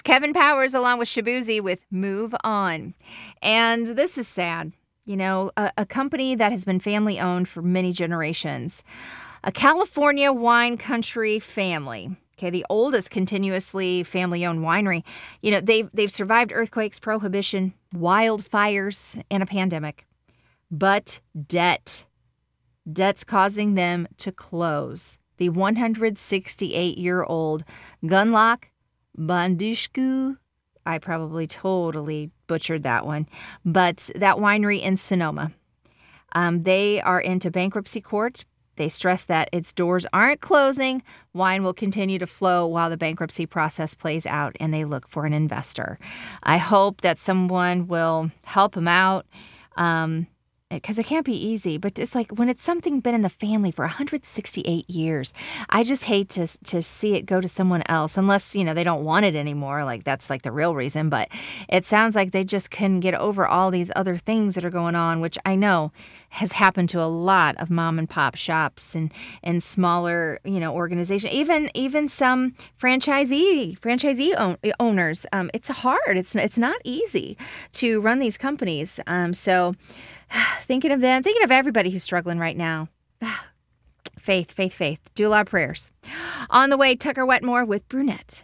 Kevin Powers along with Shabuzi with Move On. And this is sad. You know, a company that has been family owned for many generations. A California wine country family. Okay, the oldest continuously family-owned winery. You know, they've survived earthquakes, prohibition, wildfires, and a pandemic. But debt's causing them to close. The 168-year-old Gunlock Bandushku, I probably totally butchered that one, but that winery in Sonoma. They are into bankruptcy court. They stress that its doors aren't closing. Wine will continue to flow while the bankruptcy process plays out, and they look for an investor. I hope that someone will help them out, because it can't be easy. But it's like when it's something been in the family for 168 years, I just hate to see it go to someone else, unless, you know, they don't want it anymore. Like, that's like the real reason. But it sounds like they just couldn't get over all these other things that are going on, which I know has happened to a lot of mom and pop shops and smaller, you know, organizations, even some franchisee owners. It's hard. It's not easy to run these companies. So thinking of them, thinking of everybody who's struggling right now. Faith. Do a lot of prayers. On the way, Tucker Wetmore with Brunette.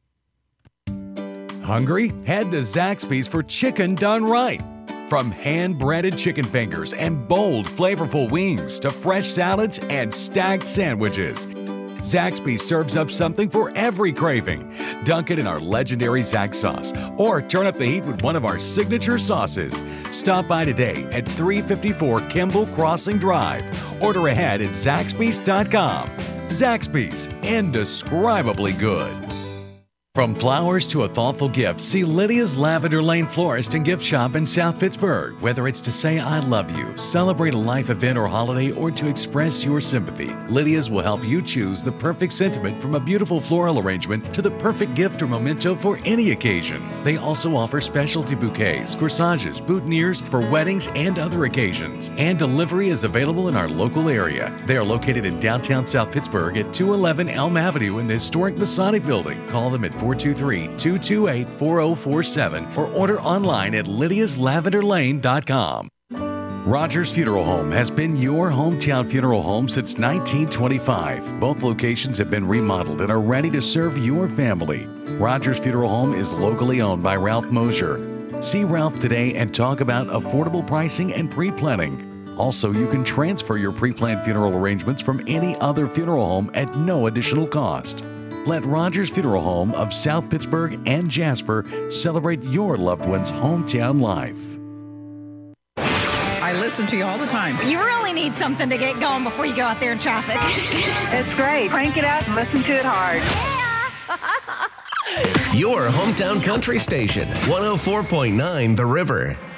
Hungry? Head to Zaxby's for chicken done right. From hand-breaded chicken fingers and bold, flavorful wings to fresh salads and stacked sandwiches, Zaxby's serves up something for every craving. Dunk it in our legendary Zax sauce or turn up the heat with one of our signature sauces. Stop by today at 354 Kimball Crossing Drive. Order ahead at Zaxby's.com. Zaxby's, indescribably good. From flowers to a thoughtful gift, see Lydia's Lavender Lane Florist and Gift Shop in South Pittsburgh. Whether it's to say I love you, celebrate a life event or holiday, or to express your sympathy, Lydia's will help you choose the perfect sentiment, from a beautiful floral arrangement to the perfect gift or memento for any occasion. They also offer specialty bouquets, corsages, boutonnieres for weddings and other occasions. And delivery is available in our local area. They are located in downtown South Pittsburgh at 211 Elm Avenue in the historic Masonic Building. Call them at 423-228-4047 or order online at lydiaslavenderlane.com. Rogers Funeral Home has been your hometown funeral home since 1925. Both locations have been remodeled and are ready to serve your family. Rogers Funeral Home is locally owned by Ralph Mosier. See Ralph today and talk about affordable pricing and pre-planning. Also, you can transfer your pre-planned funeral arrangements from any other funeral home at no additional cost. Let Rogers Funeral Home of South Pittsburgh and Jasper celebrate your loved one's hometown life. I listen to you all the time. You really need something to get going before you go out there in traffic. It's great. Crank it up and listen to it hard. Your hometown country station, 104.9 The River.